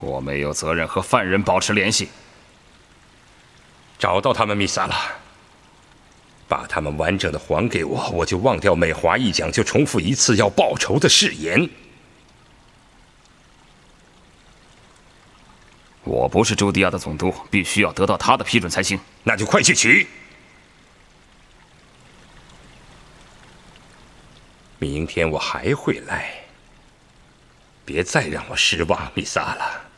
我没有责任和犯人保持联系。 找到他们，米萨拉，把他们完整的还给我，我就忘掉每划一桨就重复一次要报仇的誓言。 我不是朱迪亚的总督，必须要得到他的批准才行。 那就快去取。明天我还会来，别再让我失望，米萨拉。